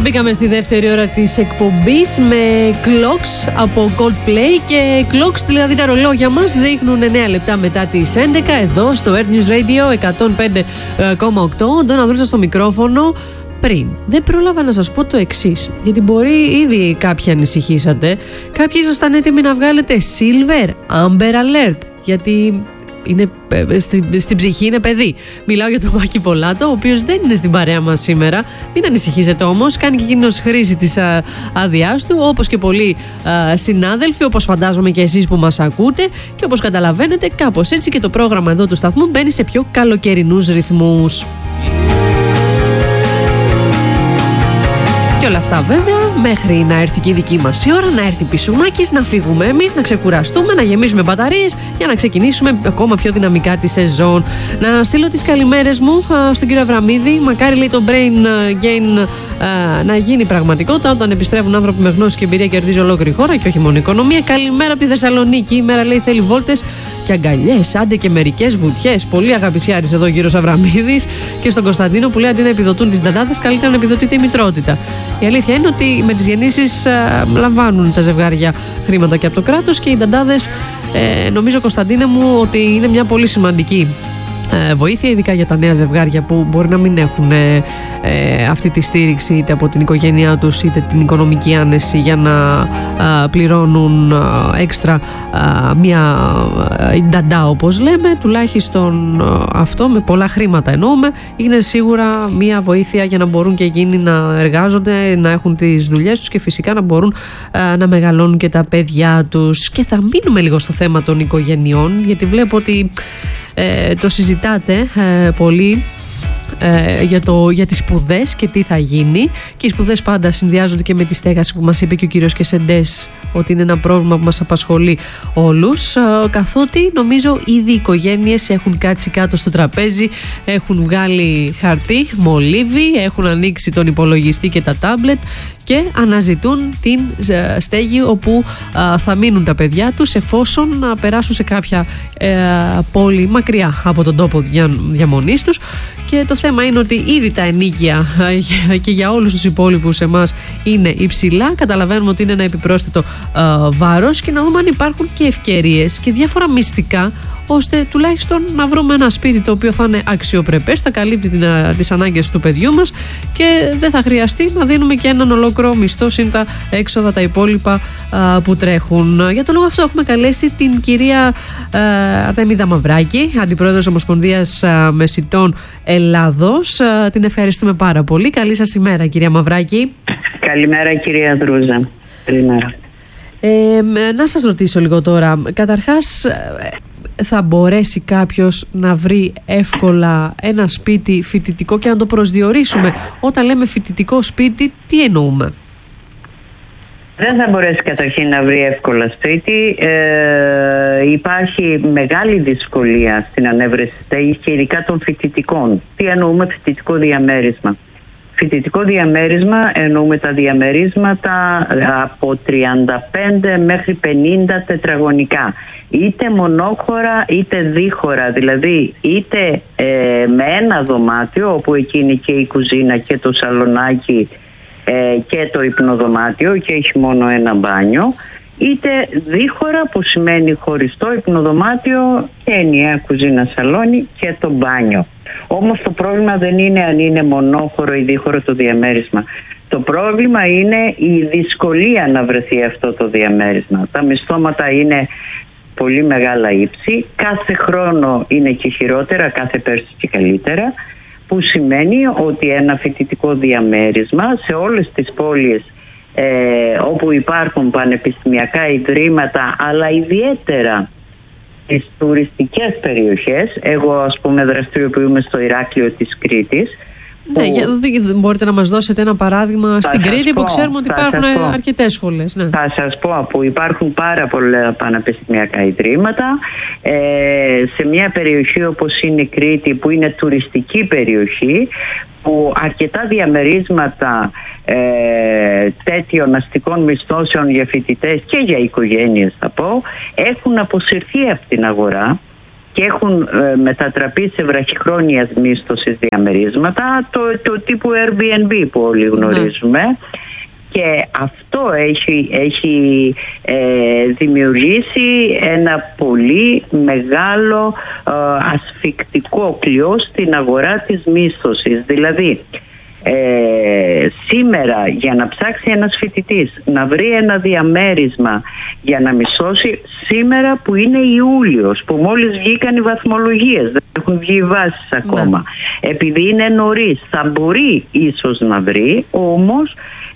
Μπήκαμε στη δεύτερη ώρα της εκπομπής με Clocks από Coldplay και Clocks, δηλαδή τα ρολόγια μας δείχνουν 9 λεπτά μετά τις 11 εδώ στο Earth News Radio 105,8. Ντόνα Δρούτσα στο μικρόφωνο. Πριν, δεν πρόλαβα να σας πω το εξής, γιατί μπορεί ήδη κάποιοι ανησυχήσατε. Κάποιοι ήσασταν έτοιμοι να βγάλετε Silver, Amber Alert, γιατί είναι, στην ψυχή είναι παιδί. Μιλάω για τον Μάκη Πολάτο, ο οποίος δεν είναι στην παρέα μας σήμερα. Μην ανησυχήσετε όμως, κάνει και εκείνος χρήση της άδειάς του, όπως και πολλοί συνάδελφοι, όπως φαντάζομαι και εσείς που μας ακούτε. Και όπως καταλαβαίνετε, κάπως έτσι και το πρόγραμμα εδώ του σταθμού μπαίνει σε πιο καλοκαιρινούς ρυθμούς. Και όλα αυτά βέβαια μέχρι να έρθει και η δική μας η ώρα, να έρθει πισουμάκης, να φύγουμε εμείς, να ξεκουραστούμε, να γεμίσουμε μπαταρίες για να ξεκινήσουμε ακόμα πιο δυναμικά τη σεζόν. Να στείλω τις καλημέρες μου στον κύριο Αβραμίδη. Μακάρι, λέει, το brain gain να γίνει πραγματικότητα όταν επιστρέφουν άνθρωποι με γνώση και εμπειρία, κερδίζει ολόκληρη χώρα και όχι μόνο οικονομία. Καλημέρα από τη Θεσσαλονίκη. Η μέρα, λέει, θέλει βόλτες και αγκαλιές, άντε και μερικές βουτιές. Πολύ αγαπησιάρης εδώ ο κύριος Αβραμίδης. Και στον Κωνσταντίνο που λέει αντί να επιδοτούν τις νταντάδες, καλύτερα να επιδοτείται η μητρότητα. Η αλήθεια είναι ότι με τις γεννήσεις λαμβάνουν τα ζευγάρια χρήματα και από το κράτος και οι νταντάδες, νομίζω, Κωνσταντίνε μου, ότι είναι μια πολύ σημαντική βοήθεια, ειδικά για τα νέα ζευγάρια που μπορεί να μην έχουν αυτή τη στήριξη είτε από την οικογένειά τους είτε την οικονομική άνεση για να πληρώνουν έξτρα μια νταντά, όπως λέμε. Τουλάχιστον αυτό, με πολλά χρήματα εννοούμε, είναι σίγουρα μια βοήθεια για να μπορούν και εκείνοι να εργάζονται, να έχουν τις δουλειές τους και φυσικά να μπορούν να μεγαλώνουν και τα παιδιά τους. Και θα μείνουμε λίγο στο θέμα των οικογενειών, γιατί βλέπω ότι το συζητάτε πολύ για τις σπουδές και τι θα γίνει. Και οι σπουδές πάντα συνδυάζονται και με τη στέγαση που μας είπε και ο κύριος Κεσεντές ότι είναι ένα πρόβλημα που μας απασχολεί όλους, καθότι νομίζω ήδη οι οικογένειες έχουν κάτσει κάτω στο τραπέζι, έχουν βγάλει χαρτί, μολύβι, έχουν ανοίξει τον υπολογιστή και τα τάμπλετ και αναζητούν την στέγη όπου θα μείνουν τα παιδιά τους εφόσον περάσουν σε κάποια πόλη μακριά από τον τόπο διαμονής τους. Και το θέμα είναι ότι ήδη τα ενοίκια και για όλους τους υπόλοιπους εμάς είναι υψηλά. Καταλαβαίνουμε ότι είναι ένα επιπρόσθετο βάρος και να δούμε αν υπάρχουν και ευκαιρίες και διάφορα μυστικά, ώστε τουλάχιστον να βρούμε ένα σπίτι το οποίο θα είναι αξιοπρεπές, θα καλύπτει τις ανάγκες του παιδιού μας και δεν θα χρειαστεί να δίνουμε και έναν ολόκληρο μισθό συν τα έξοδα τα υπόλοιπα που τρέχουν. Για τον λόγο αυτό έχουμε καλέσει την κυρία Αρτεμίδα Μαυράκη, Αντιπρόεδρος Ομοσπονδίας Μεσιτών Ελλάδος. Την ευχαριστούμε πάρα πολύ. Καλή σας ημέρα, κυρία Μαυράκη. Καλημέρα, κυρία Δρούζα. Καλημέρα. Να σας ρωτήσω λίγο τώρα. Καταρχάς, θα μπορέσει κάποιος να βρει εύκολα ένα σπίτι φοιτητικό και να το προσδιορίσουμε? Όταν λέμε φοιτητικό σπίτι, τι εννοούμε? Δεν θα μπορέσει καταρχήν να βρει εύκολα σπίτι. Υπάρχει μεγάλη δυσκολία στην ανέβρεση στέγης και ειδικά των φοιτητικών. Τι εννοούμε φοιτητικό διαμέρισμα? Φοιτητικό διαμέρισμα εννοούμε τα διαμερίσματα από 35 μέχρι 50 τετραγωνικά. Είτε μονόχωρα είτε δίχωρα, δηλαδή είτε με ένα δωμάτιο όπου εκεί είναι και η κουζίνα και το σαλονάκι και το υπνοδωμάτιο και έχει μόνο ένα μπάνιο, είτε δίχωρα που σημαίνει χωριστό υπνοδωμάτιο και ενιαία κουζίνα σαλόνι και το μπάνιο. Όμως το πρόβλημα δεν είναι αν είναι μονόχωρο ή δίχωρο το διαμέρισμα. Το πρόβλημα είναι η δυσκολία να βρεθεί αυτό το διαμέρισμα. Τα μισθώματα είναι πολύ μεγάλα ύψη, κάθε χρόνο είναι και χειρότερα, κάθε πέρσι και καλύτερα, που σημαίνει ότι ένα φοιτητικό διαμέρισμα σε όλες τις πόλεις όπου υπάρχουν πανεπιστημιακά ιδρύματα, αλλά ιδιαίτερα στις τουριστικές περιοχές, εγώ ας πούμε δραστηριοποιούμε στο Ηράκλειο της Κρήτης. Ναι, μπορείτε να μας δώσετε ένα παράδειγμα στην Κρήτη που ξέρουμε ότι υπάρχουν αρκετές σχολές. Ναι. Θα σας πω που υπάρχουν πάρα πολλά πανεπιστημιακά ιδρύματα σε μια περιοχή όπως είναι η Κρήτη, που είναι τουριστική περιοχή, που αρκετά διαμερίσματα τέτοιων αστικών μισθώσεων για φοιτητές και για οικογένειες θα πω έχουν αποσυρθεί από την αγορά και έχουν μετατραπεί σε βραχυχρόνιας μίσθωσης διαμερίσματα, το τύπου Airbnb που όλοι γνωρίζουμε. Και αυτό έχει δημιουργήσει ένα πολύ μεγάλο ασφικτικό κλειό στην αγορά της μίσθωσης. Δηλαδή, σήμερα για να ψάξει ένας φοιτητής να βρει ένα διαμέρισμα για να μισθώσει, σήμερα που είναι Ιούλιος, που μόλις βγήκαν οι βαθμολογίες, δεν έχουν βγει οι βάσεις ακόμα, επειδή είναι νωρίς, θα μπορεί ίσως να βρει, όμως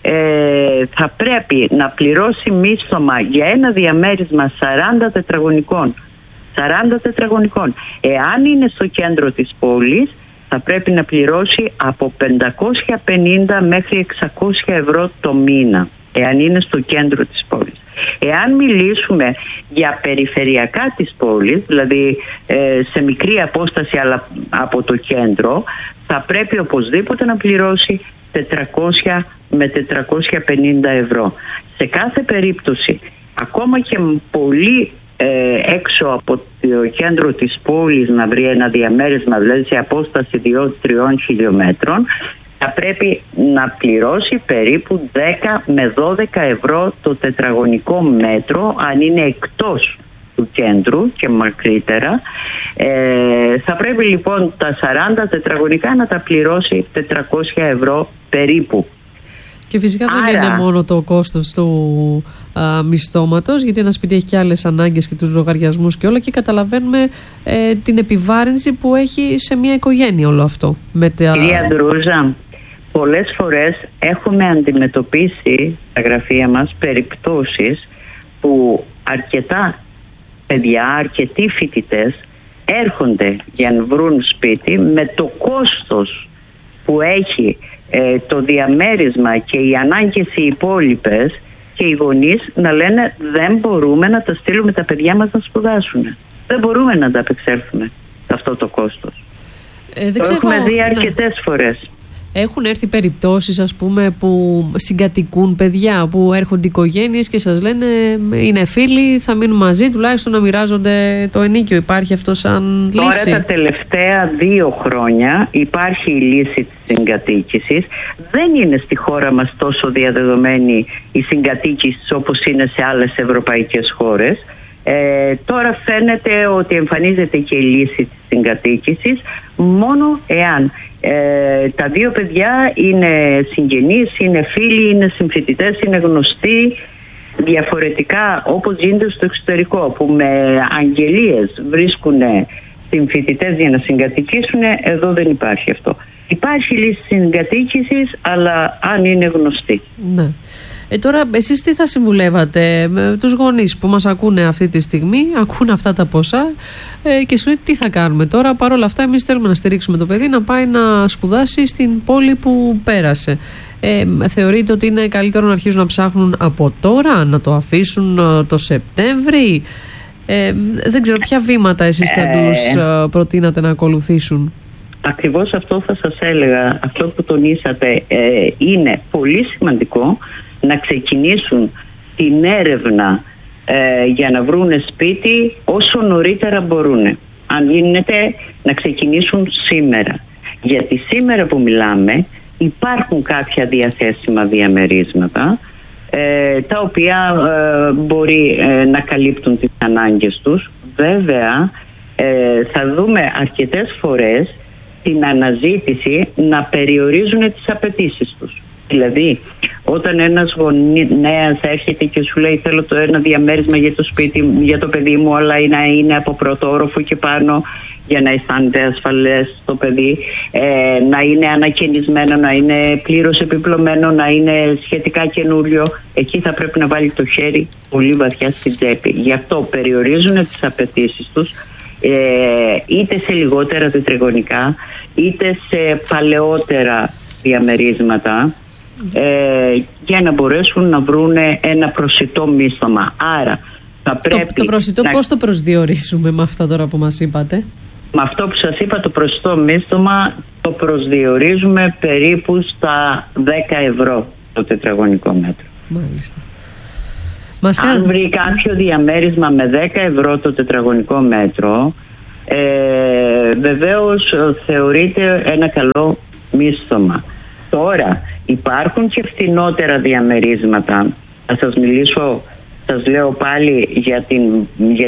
θα πρέπει να πληρώσει μίσθωμα για ένα διαμέρισμα 40 τετραγωνικών. 40 τετραγωνικών. Εάν είναι στο κέντρο της πόλης, θα πρέπει να πληρώσει από 550 μέχρι 600 ευρώ το μήνα, εάν είναι στο κέντρο της πόλης. Εάν μιλήσουμε για περιφερειακά της πόλης, δηλαδή σε μικρή απόσταση αλλά από το κέντρο, θα πρέπει οπωσδήποτε να πληρώσει 400 με 450 ευρώ. Σε κάθε περίπτωση, ακόμα και πολύ έξω από το κέντρο της πόλης να βρει ένα διαμέρισμα, δηλαδή σε απόσταση 2-3 χιλιόμετρων, θα πρέπει να πληρώσει περίπου 10 με 12 ευρώ το τετραγωνικό μέτρο, αν είναι εκτός του κέντρου και μακρύτερα. Θα πρέπει λοιπόν τα 40 τετραγωνικά να τα πληρώσει 400 ευρώ περίπου. Και φυσικά δεν είναι μόνο το κόστος του μισθώματος, γιατί ένα σπίτι έχει και άλλες ανάγκες και τους λογαριασμούς και όλα, και καταλαβαίνουμε την επιβάρυνση που έχει σε μια οικογένεια όλο αυτό. Κυρία Ντρούζα, πολλές φορές έχουμε αντιμετωπίσει στα γραφεία μας περιπτώσεις που αρκετά παιδιά, αρκετοί φοιτητές έρχονται για να βρουν σπίτι με το κόστος που έχει το διαμέρισμα και οι ανάγκες οι υπόλοιπες, και οι γονείς να λένε δεν μπορούμε να τα στείλουμε τα παιδιά μας να σπουδάσουν. Δεν μπορούμε να τα απεξέλθουμε σε αυτό το κόστος. Το έχουμε δει αρκετές φορές. Έχουν έρθει περιπτώσεις, ας πούμε, που συγκατοικούν παιδιά, που έρχονται οικογένειες και σας λένε είναι φίλοι, θα μείνουν μαζί, τουλάχιστον να μοιράζονται το ενίκιο. Υπάρχει αυτό σαν λύση? Τώρα τα τελευταία 2 χρόνια υπάρχει η λύση της συγκατοίκησης. Δεν είναι στη χώρα μας τόσο διαδεδομένη η συγκατοίκηση όπως είναι σε άλλες ευρωπαϊκές χώρες. Τώρα φαίνεται ότι εμφανίζεται και η λύση της συγκατοίκησης μόνο εάν τα 2 παιδιά είναι συγγενείς, είναι φίλοι, είναι συμφοιτητές, είναι γνωστοί. Διαφορετικά, όπως γίνεται στο εξωτερικό, που με αγγελίες βρίσκουν συμφοιτητές για να συγκατοικήσουν, εδώ δεν υπάρχει αυτό. Υπάρχει λύση συγκατοίκησης, αλλά αν είναι γνωστή. Ναι. Τώρα εσείς τι θα συμβουλεύατε τους γονείς που μας ακούνε αυτή τη στιγμή, ακούν αυτά τα ποσά και σου λέει τι θα κάνουμε τώρα? Παρ' όλα αυτά εμείς θέλουμε να στηρίξουμε το παιδί να πάει να σπουδάσει στην πόλη που πέρασε. Θεωρείτε ότι είναι καλύτερο να αρχίσουν να ψάχνουν από τώρα, να το αφήσουν το Σεπτέμβρη? Δεν ξέρω ποια βήματα εσείς θα τους προτείνατε να ακολουθήσουν. Ακριβώς αυτό θα σας έλεγα. Αυτό που τονίσατε είναι πολύ σημαντικό, να ξεκινήσουν την έρευνα για να βρουν σπίτι όσο νωρίτερα μπορούν. Αν γίνεται να ξεκινήσουν σήμερα. Γιατί σήμερα που μιλάμε υπάρχουν κάποια διαθέσιμα διαμερίσματα τα οποία μπορεί να καλύπτουν τις ανάγκες τους. Βέβαια θα δούμε αρκετές φορές την αναζήτηση να περιορίζουν τις απαιτήσεις τους. Δηλαδή, όταν ένας γονέας έρχεται και σου λέει θέλω το ένα διαμέρισμα για το σπίτι, για το παιδί μου, αλλά να είναι από πρώτο όροφο και πάνω για να αισθάνεται ασφαλές το παιδί, να είναι ανακαινισμένο, να είναι πλήρως επιπλωμένο, να είναι σχετικά καινούριο, εκεί θα πρέπει να βάλει το χέρι πολύ βαθιά στην τσέπη. Γι' αυτό περιορίζουν τις απαιτήσεις τους, είτε σε λιγότερα τετραγωνικά, είτε σε παλαιότερα διαμερίσματα, για να μπορέσουν να βρουν ένα προσιτό μίσθωμα. Άρα θα πρέπει το προσιτό πώς το προσδιορίσουμε με αυτά τώρα που μας είπατε? Με αυτό που σας είπα, το προσιτό μίσθωμα το προσδιορίζουμε περίπου στα 10 ευρώ το τετραγωνικό μέτρο. Μάλιστα. Αν βρει κάποιο διαμέρισμα με 10 ευρώ το τετραγωνικό μέτρο, Βεβαίως θεωρείται ένα καλό μίσθωμα. Τώρα υπάρχουν και φθηνότερα διαμερίσματα. Θα σας μιλήσω, σας λέω πάλι για